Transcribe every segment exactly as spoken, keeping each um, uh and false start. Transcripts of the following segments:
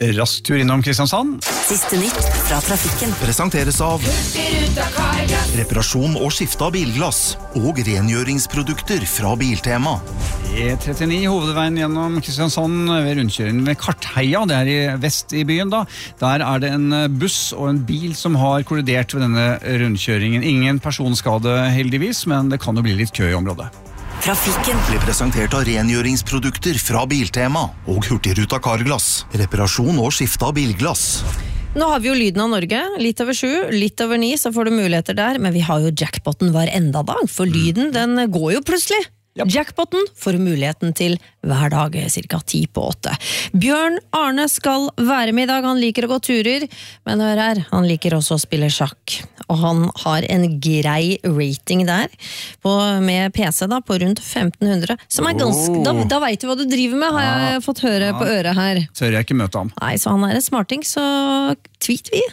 rask tur innom Kristiansand. Siste nytt fra trafikken. Presenteres av reparasjon og skifte av bilglass og rengjøringsprodukter fra Biltema. E trettini, hovedveien gjennom Kristiansand ved rundkjøringen ved Kartheia, det er i vest i byen da. Der er det en buss og en bil som har kollidert ved denne rundkjøringen. Ingen personskade heldigvis, men det kan jo bli litt kø i området. Trafikken Ble presentert av rengjøringsprodukter fra Biltema og Hurtigruta Carglass. Reparasjon og skifte av bilglass. Nå har vi jo lyden av Norge, litt over sju, litt over ni, så får du muligheter der, men vi har jo jackpotten hver enda dag, for lyden den går jo plutselig. Yep. Jackpotten får muligheten til hver dag, cirka ti på åtte. Bjørn Arne skal være med i dag, han liker å gå turer, men hør her, han liker også å spille sjakk. Og han har en grei rating der, på, med P C da, på rundt femten hundre, som er ganske, oh. da, da vet du hva du driver med, har jeg ja. fått høre ja. på øret her. Tør jeg ikke møte ham. Nei, så han er en smarting, så tweet vi.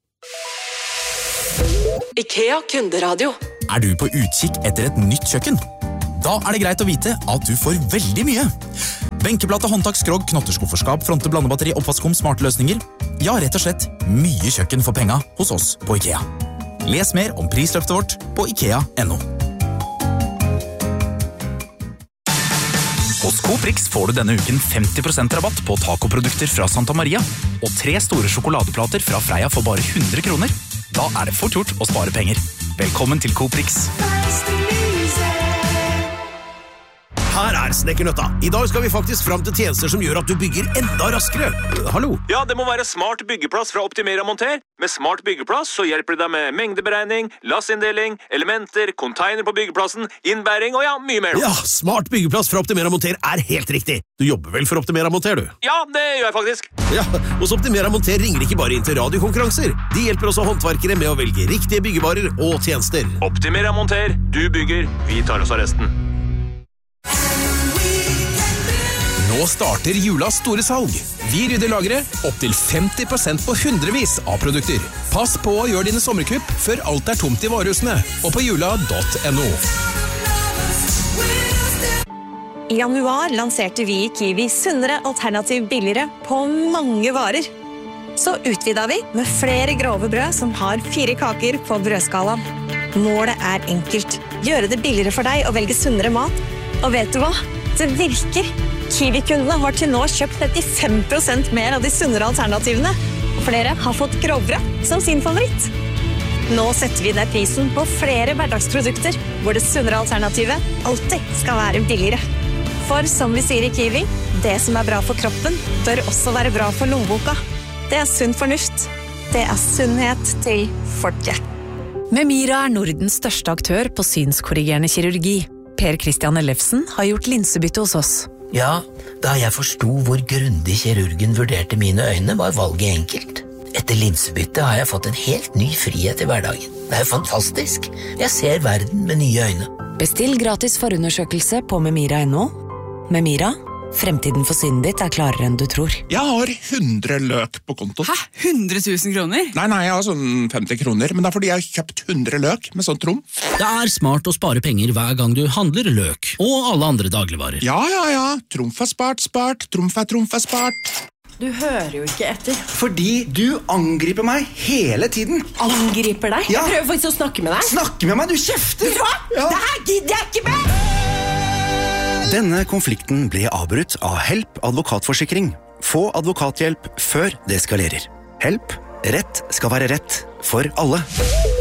IKEA kunderadio. Er du på utkikk etter et nytt kjøkken? Da er det greit å vite at du får veldig mye. Benkeplate, håndtak, skrog, knotterskufferskap, fronte, blandebatteri, oppvaskkom, smarte løsninger. Ja, rett og slett mye kjøkken for penga hos oss på IKEA. Les mer om prisløftet vårt på ikea punktum no. Hos Coprix får du denne uken femti prosent rabatt på tacoprodukter fra Santa Maria og tre store sjokoladeplater fra Freia for bare hundre kroner. Da er det fort gjort å spare penger. Velkommen til Coprix. Her er Snekkernøtta. I dag skal vi faktisk fram til tjenester som gjør at du bygger enda raskere. Hallo? Ja, det må være smart byggeplass fra Optimera Monter. Med smart byggeplass så hjelper det deg med mengdeberegning, lassinndeling, elementer, container på byggeplassen, innbæring og ja, mye mer. Ja, smart byggeplass fra Optimera Monter er helt riktig. Du jobber vel for Optimera Monter, du? Ja, det gjør jeg faktisk. Ja, hos Optimera Monter ringer ikke bare inn til radiokonkurranser. De hjelper også håndverkere med å velge riktige byggevarer og tjenester. Optimera Monter, du bygger, vi tar oss av resten. Nå starter julas store salg. Vi rydder lageret opp til femti prosent på hundrevis av produkter. Pass på å gjøre dine sommerkupp før alt er tomt i varehusene og på jula punktum no. I januar lanserte vi i Kiwi sunnere alternativ billigere på mange varer. Så utvidet vi med flere grove brød som har fire kaker på brødskalaen. Målet er enkelt. Gjøre det billigere for deg å velge sunnere mat. Og vet du hva? Det virker! Kiwi-kundene har til nå kjøpt trettifem prosent mer av de sunnere alternativene, og flere har fått grovbrød som sin favoritt. Nå setter vi ned prisen på flere hverdagsprodukter, hvor det sunnere alternativet alltid skal være billigere. For som vi sier i Kiwi, det som er bra for kroppen, bør også være bra for lommeboka. Det er sunn fornuft. Det er sunnhet til folket. Memira er Nordens største aktør på synskorrigerende kirurgi. Per Christian Ellefsen har gjort linsebytte hos oss. Ja, da jeg forstod hvor grundig kirurgen vurderte mine øyne, var valget enkelt. Etter linsebytte har jeg fått en helt ny frihet i hverdagen. Det er jo fantastisk. Jeg ser verden med nye øyne. Bestill gratis forundersøkelse på memira punktum no. Memira, fremtiden for synet ditt er klarere enn du tror. Jeg har hundre løk på konto. Hæ? hundre tusen kroner? Nei, nei, jeg har sånn femti kroner, men det er fordi jeg har kjøpt hundre løk med sånn trumf. Det er smart å spare penger hver gang du handler løk, og alle andre dagligvarer. Ja, ja, ja. Trumf er spart, spart. Trumf er trumf er spart. Du hører jo ikke etter. Fordi du angriper meg hele tiden. Angriper deg? Ja. Jeg prøver faktisk å snakke med deg. Snakke med meg? Du kjefter! Hva? Ja. Det her gidder jeg ikke med! Denne konflikten ble avbrutt av Help advokatforsikring. Få advokathjelp før det skalerer. Help. Rett skal være rett for alle.